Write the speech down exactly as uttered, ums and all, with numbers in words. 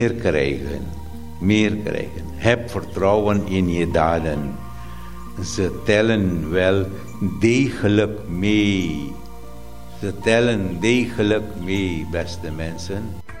meer krijgen. Meer krijgen. Heb vertrouwen in je daden. Ze tellen wel degelijk mee. Ze tellen degelijk mee, beste mensen.